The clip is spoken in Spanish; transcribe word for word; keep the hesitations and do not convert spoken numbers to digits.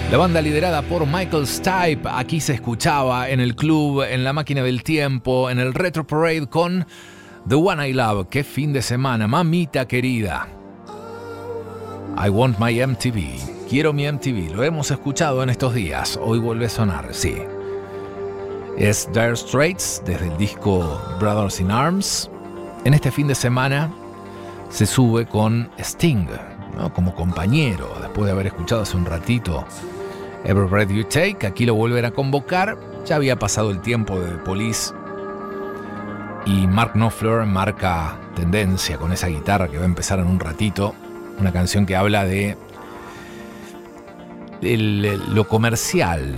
La banda liderada por Michael Stipe aquí se escuchaba en el club, en la máquina del tiempo, en el Retro Parade con The One I Love. ¡Qué fin de semana, mamita querida! I Want My M T V. Quiero mi M T V. Lo hemos escuchado en estos días. Hoy vuelve a sonar, sí. Es Dire Straits desde el disco Brothers in Arms. En este fin de semana se sube con Sting, ¿no? Como compañero, después de haber escuchado hace un ratito Every Breath You Take. Aquí lo vuelven a convocar. Ya había pasado el tiempo de The Police y Mark Knopfler marca tendencia con esa guitarra que va a empezar en un ratito. Una canción que habla de, de lo comercial